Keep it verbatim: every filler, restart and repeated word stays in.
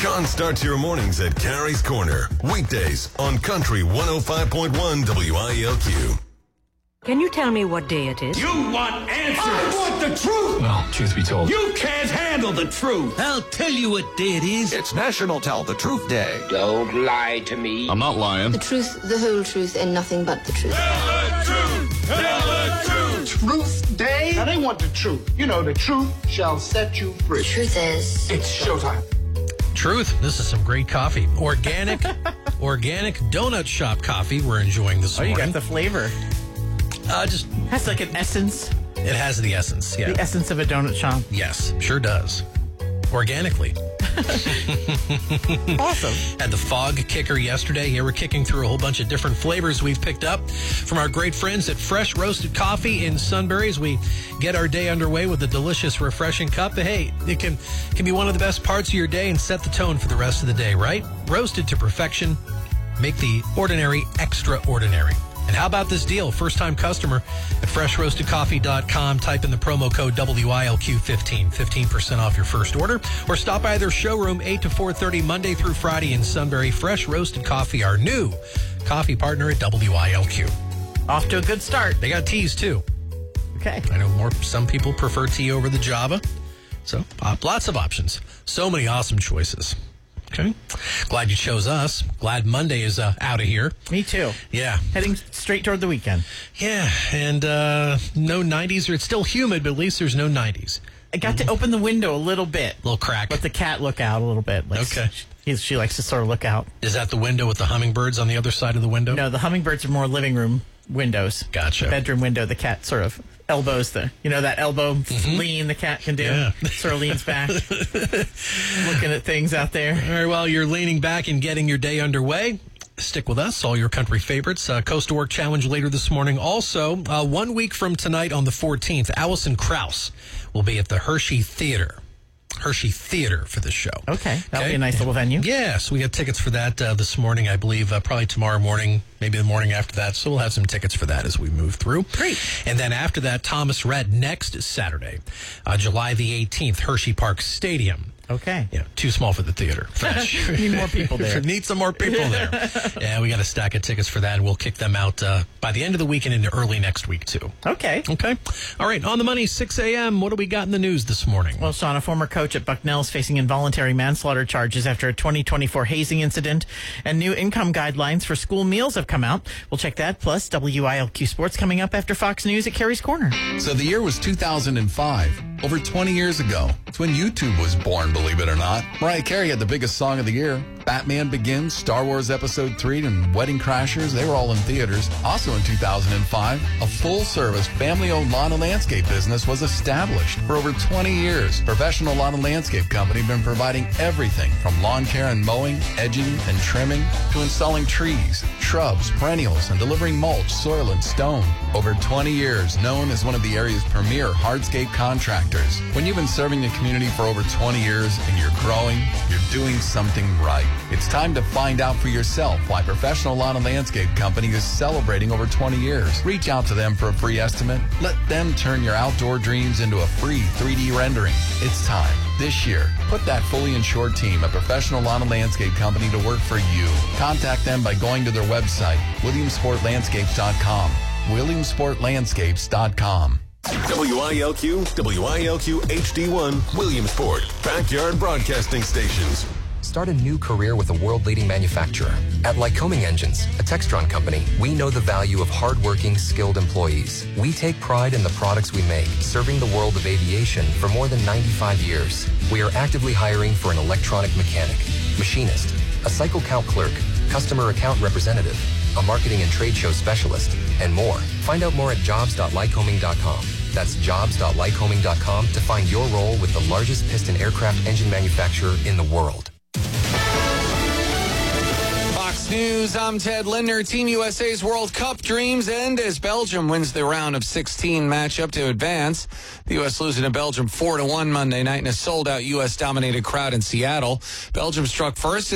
Sean starts your mornings at Carrie's Corner. Weekdays on Country one oh five point one W I L Q. Can you tell me what day it is? You want answers! I want the truth! Well, truth be told, you can't handle the truth! I'll tell you what day it is. It's National Tell the Truth Day. Don't lie to me. I'm not lying. The truth, the whole truth, and nothing but the truth. Tell the truth! Tell the truth! Truth Day? Now they want the truth. You know, the truth shall set you free. The truth is... It's showtime. Truth. This is some great coffee. Organic, organic donut shop coffee we're enjoying this oh, morning. Oh, you got the flavor. Uh, just has like an essence. It has the essence, yeah. The essence of a donut shop. Yes, sure does. Organically. Awesome. Had the fog kicker yesterday. Here we're kicking through a whole bunch of different flavors we've picked up from our great friends at Fresh Roasted Coffee in Sunbury as we get our day underway with a delicious, refreshing cup. But hey, it can, can be one of the best parts of your day and set the tone for the rest of the day, right? Roasted to perfection. Make the ordinary extraordinary. And how about this deal? First-time customer at fresh roasted coffee dot com. Type in the promo code W I L Q fifteen. fifteen percent off your first order. Or stop by their showroom eight to four thirty Monday through Friday in Sunbury. Fresh Roasted Coffee, our new coffee partner at W I L Q. Off to a good start. They got teas, too. Okay. I know more. Some people prefer tea over the Java. So uh, lots of options. So many awesome choices. Okay. Glad you chose us. Glad Monday is uh, out of here. Me too. Yeah. Heading straight toward the weekend. Yeah. And uh, no nineties. Or it's still humid, but at least there's no nineties. I got to open the window a little bit. A little crack. Let the cat look out a little bit. Like, okay. She, she likes to sort of look out. Is that the window with the hummingbirds on the other side of the window? No, the hummingbirds are more living room windows. Gotcha. The bedroom window, the cat sort of elbows the, you know, that elbow mm-hmm. lean the cat can do. Yeah. Sort of leans back, looking at things out there. All right, well, you're leaning back and getting your day underway. Stick with us, all your country favorites. Uh, Coast to Work Challenge later this morning. Also, uh, one week from tonight on the fourteenth, Allison Krauss will be at the Hershey Theater. Hershey Theater for this show. Okay. That'll okay? be a nice little venue. Yeah, so we got tickets for that uh, this morning, I believe, uh, probably tomorrow morning, maybe the morning after that. So we'll have some tickets for that as we move through. Great. And then after that, Thomas Rhett next Saturday, uh, July the eighteenth, Hershey Park Stadium. Okay. Yeah, too small for the theater. Need more people there. Need some more people there. Yeah, we got a stack of tickets for that, and we'll kick them out uh, by the end of the week and into early next week, too. Okay. Okay. All right, on the money, six a.m. What do we got in the news this morning? Well, Sean, a former coach at Bucknell is facing involuntary manslaughter charges after a twenty twenty-four hazing incident, and new income guidelines for school meals have come out. We'll check that, plus W I L Q Sports coming up after Fox News at Carrie's Corner. So the year was two thousand five, over twenty years ago. It's when YouTube was born, believe it or not. Mariah Carey had the biggest song of the year. Batman Begins, Star Wars Episode three, and Wedding Crashers, they were all in theaters. Also in two thousand five, a full-service, family-owned lawn and landscape business was established. For over twenty years, Professional Lawn and Landscape Company have been providing everything from lawn care and mowing, edging, and trimming, to installing trees, shrubs, perennials, and delivering mulch, soil, and stone. Over twenty years, known as one of the area's premier hardscape contractors. When you've been serving the community for over twenty years and you're growing, you're doing something right. It's time to find out for yourself why Professional Lawn and Landscape Company is celebrating over twenty years. Reach out to them for a free estimate. Let them turn your outdoor dreams into a free three D rendering. It's time. This year, put that fully insured team at Professional Lawn and Landscape Company to work for you. Contact them by going to their website, williamsport landscapes dot com. williamsport landscapes dot com. W I L Q, W I L Q H D one, Williamsport, backyard broadcasting stations. Start a new career with a world-leading manufacturer. At Lycoming Engines, a Textron company, we know the value of hardworking, skilled employees. We take pride in the products we make, serving the world of aviation for more than ninety-five years. We are actively hiring for an electronic mechanic, machinist, a cycle count clerk, customer account representative, a marketing and trade show specialist, and more. Find out more at jobs dot lycoming dot com. That's jobs dot lycoming dot com to find your role with the largest piston aircraft engine manufacturer in the world. Fox News, I'm Ted Linder. Team U S A's World Cup dreams end as Belgium wins the round of sixteen matchup to advance. The U S losing to Belgium four to one Monday night in a sold-out U S-dominated crowd in Seattle. Belgium struck first